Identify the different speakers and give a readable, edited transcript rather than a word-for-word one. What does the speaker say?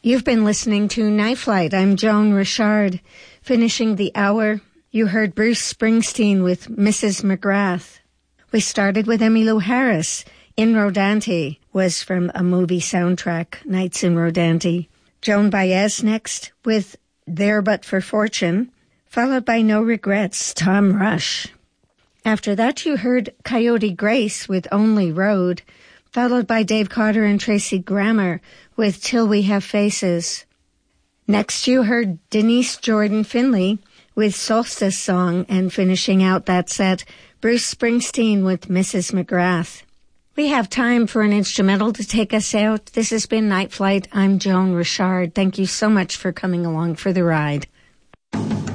Speaker 1: You've been listening to Night Flight. I'm Joan Richard. Finishing the hour, you heard Bruce Springsteen with Mrs. McGrath. We started with Emmylou Harris. In Rodanthe was from a movie soundtrack, Nights in Rodanthe. Joan Baez next with There But For Fortune, followed by No Regrets, Tom Rush. After that, you heard Coyote Grace with Only Road, followed by Dave Carter and Tracy Grammer with Till We Have Faces. Next, you heard Denise Jordan Finley with Solstice Song, and finishing out that set, Bruce Springsteen with Mrs. McGrath. We have time for an instrumental to take us out. This has been Night Flight. I'm Joan Richard. Thank you so much for coming along for the ride.